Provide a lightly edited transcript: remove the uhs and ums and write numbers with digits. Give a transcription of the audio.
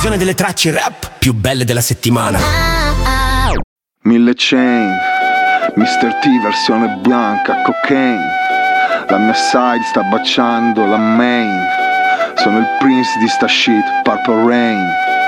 condivisione delle tracce rap più belle della settimana. 1000 chain, Mr. T versione bianca, cocaine. La mia side sta baciando la main. Sono il prince di sta shit, Purple Rain.